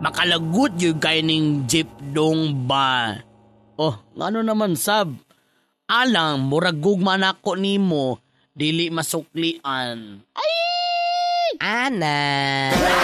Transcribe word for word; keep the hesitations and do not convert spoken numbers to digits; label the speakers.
Speaker 1: Makalagot yung kay ning jeep dong ba? Oh, ano naman sab? Alang, murag gugman ako nimo, dili masuklian.
Speaker 2: Ana.